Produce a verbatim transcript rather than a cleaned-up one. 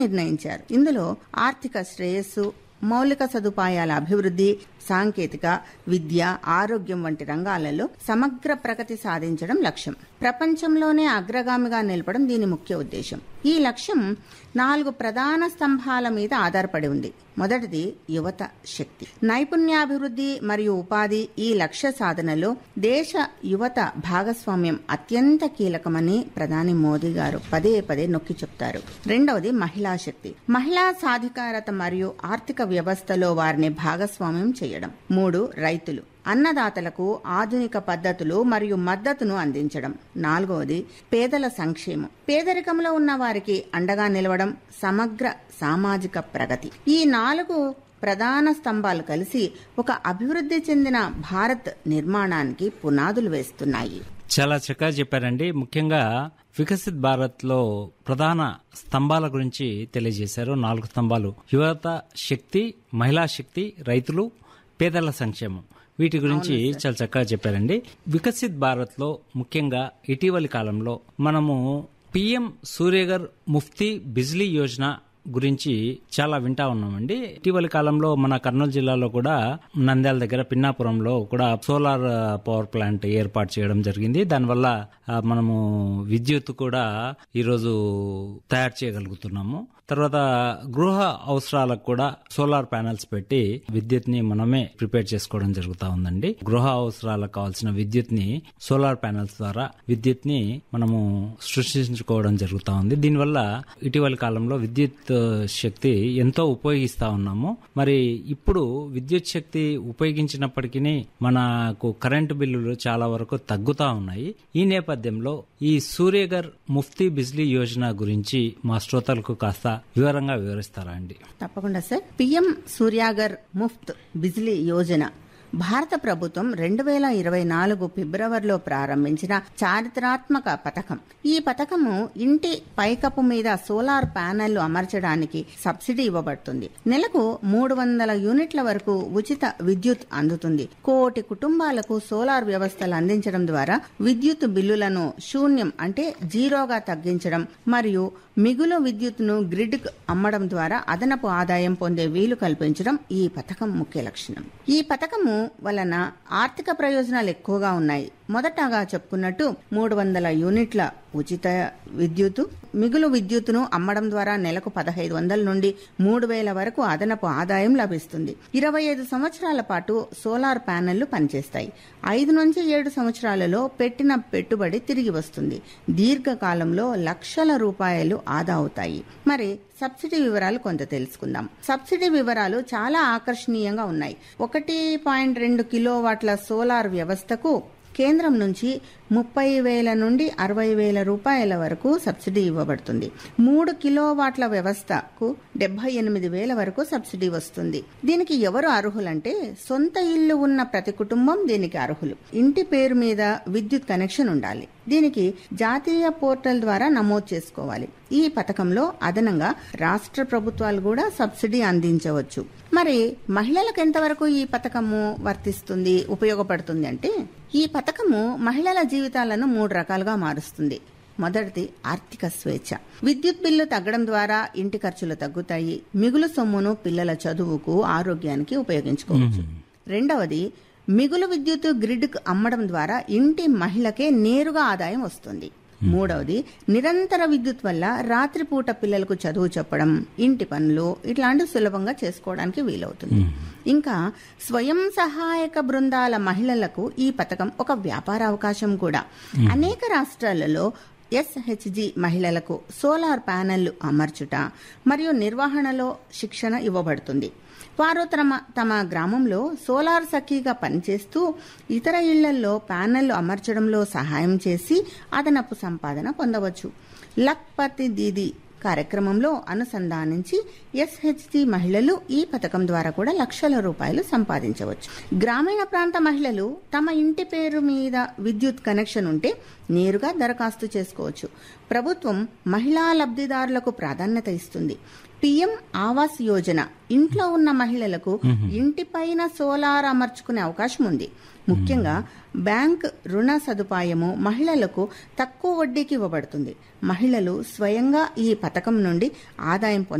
నిర్ణయించారు. ఇందులో ఆర్థిక శ్రేయస్సు, మౌలిక సదుపాయాల అభివృద్ధి, సాంకేతిక, విద్య, ఆరోగ్యం వంటి రంగాలలో సమగ్ర ప్రగతి సాధించడం లక్ష్యం. ప్రపంచంలోనే అగ్రగామిగా నిలపడం దీని ముఖ్య ఉద్దేశం. ఈ లక్ష్యం నాలుగు ప్రధాన స్తంభాల మీద ఆధారపడి ఉంది. మొదటిది యువత శక్తి, నైపుణ్యాభివృద్ధి మరియు ఉపాధి. ఈ లక్ష్య సాధనలో దేశ యువత భాగస్వామ్యం అత్యంత కీలకమని ప్రధాని మోదీ గారు పదే పదే నొక్కి చెప్తారు. రెండవది మహిళా శక్తి, మహిళా సాధికారత మరియు ఆర్థిక వ్యవస్థలో వారిని భాగస్వామ్యం చేయడం. మూడు రైతులు, అన్నదాతలకు ఆధునిక పద్ధతులు మరియు మద్దతును అందించడం. నాలుగవది పేదల సంక్షేమం, పేదరికంలో ఉన్న వారికి అండగా నిలవడం, సమగ్ర సామాజిక ప్రగతి. ఈ నాలుగు ప్రధాన స్తంభాలు కలిసి ఒక అభివృద్ధి చెందిన భారత్ నిర్మాణానికి పునాదులు వేస్తున్నాయి. చాలా చక్కగా చెప్పారండి. ముఖ్యంగా వికసిత్ భారత్ లో ప్రధాన స్తంభాల గురించి తెలియజేశారు. నాలుగు స్తంభాలు: యువత శక్తి, మహిళా శక్తి, రైతులు, పేదల సంక్షేమం. వీటి గురించి చాలా చక్కగా చెప్పారండి. వికసిత్ భారత్ లో ముఖ్యంగా ఇటీవలి కాలంలో మనము పిఎం సూర్యఘర్ ముఫ్తీ బిజ్లీ యోజన గురించి చాలా వింటా ఉన్నామండి. ఇటీవలి కాలంలో మన కర్నూలు జిల్లాలో కూడా నంద్యాల దగ్గర పిన్నాపురంలో కూడా సోలార్ పవర్ ప్లాంట్ ఏర్పాటు చేయడం జరిగింది. దానివల్ల మనము విద్యుత్ కూడా ఈరోజు తయారు చేయగలుగుతున్నాము. తర్వాత గృహ అవసరాలకు కూడా సోలార్ ప్యానెల్స్ పెట్టి విద్యుత్ ని మనమే ప్రిపేర్ చేసుకోవడం జరుగుతా ఉందండి. గృహ అవసరాలకు కావాల్సిన విద్యుత్ ని సోలార్ ప్యానెల్స్ ద్వారా విద్యుత్ ని మనము సృష్టించుకోవడం జరుగుతా ఉంది. దీనివల్ల ఇటీవలి కాలంలో విద్యుత్ శక్తి ఎంతో ఉపయోగిస్తా ఉన్నాము. మరి ఇప్పుడు విద్యుత్ శక్తి ఉపయోగించినప్పటికీ మనకు కరెంటు బిల్లులు చాలా వరకు తగ్గుతా ఉన్నాయి. ఈ నేపథ్యంలో ఈ సూర్యఘర్ ముఫ్తీ బిజ్లీ యోజన గురించి మా శ్రోతలకు కాస్త వివరంగా వివరిస్తారా అండి? తప్పకుండా సార్. పిఎం సూర్యఘర్ ముఫ్త్ బిజ్లీ యోజన భారత ప్రభుత్వం రెండు వేల ఇరవై నాలుగు ఫిబ్రవరిలో ప్రారంభించిన చారిత్రాత్మక పథకం. ఈ పథకము ఇంటి పైకప్పు మీద సోలార్ ప్యానెళ్లు అమర్చడానికి సబ్సిడీ ఇవ్వబడుతుంది. నెలకు మూడు వందల యూనిట్ల వరకు ఉచిత విద్యుత్ అందుతుంది. కోటి కుటుంబాలకు సోలార్ వ్యవస్థలు అందించడం ద్వారా విద్యుత్ బిల్లులను శూన్యం అంటే జీరోగా తగ్గించడం మరియు మిగులు విద్యుత్తును గ్రిడ్ కు అమ్మడం ద్వారా అదనపు ఆదాయం పొందే వీలు కల్పించడం ఈ పథకం ముఖ్య లక్షణం. ఈ పథకము వలన ఆర్థిక ప్రయోజనాలు ఎక్కువగా ఉన్నాయి. మొదటగా చెప్పుకున్నట్టు మూడు వందల యూనిట్ల ఉచిత విద్యుత్, మిగులు విద్యుత్తును అమ్మడం ద్వారా నెలకు పదహైదు వందల నుండి మూడు వేల వరకు అదనపు ఆదాయం లభిస్తుంది. ఇరవై ఐదు సంవత్సరాల పాటు సోలార్ ప్యానెళ్లు పనిచేస్తాయి. ఐదు నుంచి ఏడు సంవత్సరాలలో పెట్టిన పెట్టుబడి తిరిగి వస్తుంది. దీర్ఘకాలంలో లక్షల రూపాయలు ఆదా అవుతాయి. మరి సబ్సిడీ వివరాలు కొంత తెలుసుకుందాం. సబ్సిడీ వివరాలు చాలా ఆకర్షణీయంగా ఉన్నాయి. ఒకటి పాయింట్ రెండు కిలోవాట్ల సోలార్ వ్యవస్థకు కేంద్రం నుంచి ముప్పై వేల నుండి అరవై వేల రూపాయల వరకు సబ్సిడీ ఇవ్వబడుతుంది. మూడు కిలోవాట్ల వ్యవస్థకు డెబ్బై ఎనిమిది వేల వరకు సబ్సిడీ వస్తుంది. దీనికి ఎవరు అర్హులంటే సొంత ఇల్లు ఉన్న ప్రతి కుటుంబం దీనికి అర్హులు. ఇంటి పేరు మీద విద్యుత్ కనెక్షన్ ఉండాలి. దీనికి జాతీయ పోర్టల్ ద్వారా నమోదు చేసుకోవాలి. ఈ పథకంలో అదనంగా రాష్ట్ర ప్రభుత్వాలు కూడా సబ్సిడీ అందించవచ్చు. మరి మహిళలకు ఎంతవరకు ఈ పథకము వర్తిస్తుంది, ఉపయోగపడుతుంది అంటే, ఈ పథకము మహిళల జీవితాలను మూడు రకాలుగా మారుస్తుంది. మొదటిది ఆర్థిక స్వేచ్ఛ. విద్యుత్ బిల్లు తగ్గడం ద్వారా ఇంటి ఖర్చులు తగ్గుతాయి. మిగులు సొమ్మును పిల్లల చదువుకు, ఆరోగ్యానికి ఉపయోగించుకోవచ్చు. రెండవది మిగులు విద్యుత్ గ్రిడ్ కు అమ్మడం ద్వారా ఇంటి మహిళకే నేరుగా ఆదాయం వస్తుంది. మూడవది నిరంతర విద్యుత్ వల్ల రాత్రిపూట పిల్లలకు చదువు చెప్పడం, ఇంటి పనులు ఇట్లాంటివి సులభంగా చేసుకోవడానికి వీలవుతుంది. ఇంకా స్వయం సహాయక బృందాల మహిళలకు ఈ పథకం ఒక వ్యాపార అవకాశం కూడా. అనేక రాష్ట్రాలలో ఎస్హెచ్జి మహిళలకు సోలార్ ప్యానెళ్లు అమర్చుట మరియు నిర్వహణలో శిక్షణ ఇవ్వబడుతుంది. వారు తమ తమ గ్రామంలో సోలార్ సఖీగా పనిచేస్తూ ఇతర ఇళ్లలో ప్యానెళ్లు అమర్చడంలో సహాయం చేసి అదనపు సంపాదన పొందవచ్చు. లక్పతి దీది కార్యక్రమంలో అనుసంధానించి ఎస్హెచ్జి మహిళలు ఈ పథకం ద్వారా కూడా లక్షల రూపాయలు సంపాదించవచ్చు. గ్రామీణ ప్రాంత మహిళలు తమ ఇంటి పేరు మీద విద్యుత్ కనెక్షన్ ఉంటే నేరుగా దరఖాస్తు చేసుకోవచ్చు. ప్రభుత్వం మహిళా లబ్ధిదారులకు ప్రాధాన్యత ఇస్తుంది. పిఎం ఆవాస్ యోజన ఇంట్లో ఉన్న మహిళలకు ఇంటిపైన సోలార్ అమర్చుకునే అవకాశం ఉంది. ముఖ్యంగా బ్యాంక్ రుణ సదుపాయము మహిళలకు తక్కువ వడ్డీకి ఇవ్వబడుతుంది. మహిళలు స్వయంగా ఈ పథకం నుండి ఆదాయం